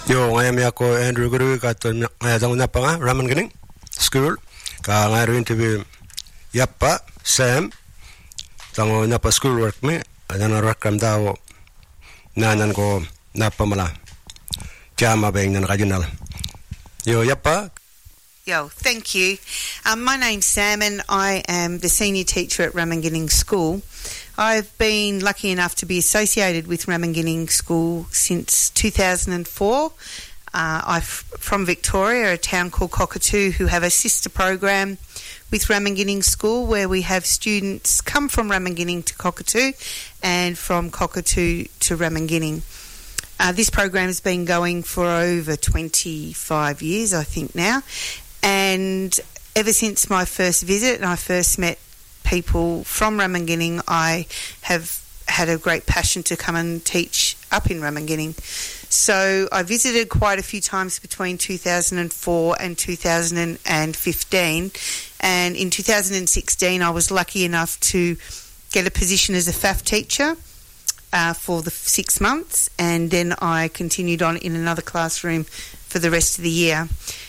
Yo, I am Yako Andrew Guru kat dang napanga Ramanganing School. Ka ngaru interview Yappa Sam. Dang napa school work me. Adana rakam daw nanan ko napa mala. Jama beng nan regional. Yo Yappa. Yo, thank you. My name's Sam and I am the senior teacher at Ramanganing School. I've been lucky enough to be associated with Ramanganing School since 2004. I'm from Victoria, a town called Cockatoo, who have a sister program with Ramanganing School where we have students come from Ramanganing to Cockatoo and from Cockatoo to Ramanganing. This program has been going for over 25 years, I think now. And ever since my first visit and I first met people from Ramanganing, I have had a great passion to come and teach up in Ramanganing. So I visited quite a few times between 2004 and 2015. And in 2016, I was lucky enough to get a position as a FAF teacher for the 6 months. And then I continued on in another classroom for the rest of the year.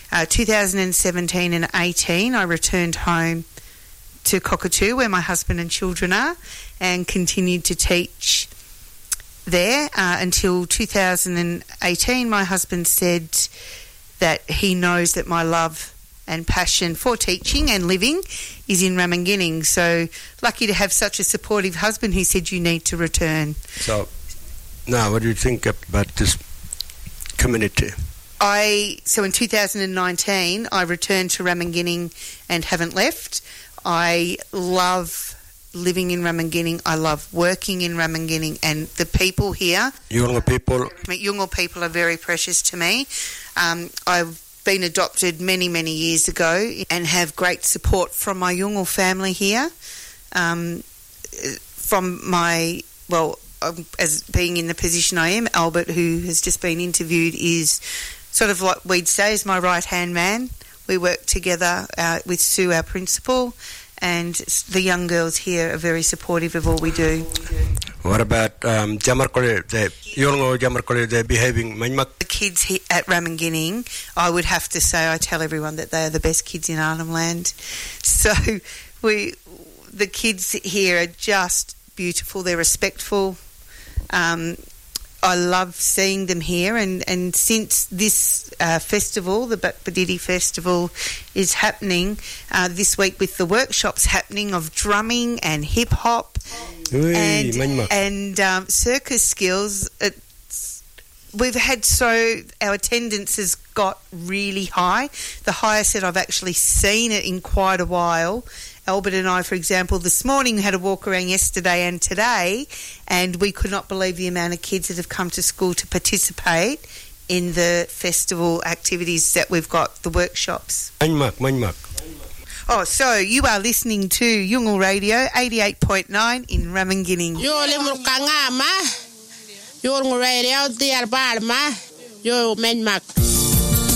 2017 and 18, I returned home to Cockatoo, where my husband and children are, and continued to teach there until 2018. My husband said that he knows that my love and passion for teaching and living is in Ramanganing. So lucky to have such a supportive husband who said you need to return. So now what do you think about this community? So in 2019, I returned to Ramanganing and haven't left. I love living in Ramanganing. I love working in Ramanganing, and the people here. Yolngu people are very precious to me. I've been adopted many, many years ago and have great support from my Yolngu family here. As being in the position I am, Albert, who has just been interviewed, is sort of what we'd say is my right-hand man. We work together with Sue, our principal, and the young girls here are very supportive of all we do. What about Jamarkole, they're behaving? The kids at Ramanganing, I would have to say, I tell everyone that they are the best kids in Arnhem Land. So the kids here are just beautiful. They're respectful. I love seeing them here, and since this festival, the Bakbadidi Festival, is happening this week with the workshops happening of drumming and hip-hop and circus skills, our attendance has got really high, the highest that I've actually seen it in quite a while. Albert and I, for example, this morning had a walk around yesterday and today, and we could not believe the amount of kids that have come to school to participate in the festival activities that we've got, the workshops. Oh, so you are listening to Yolngu Radio 88.9 in Ramanganing. Yolngu Radio, dear Barma, yo menmak.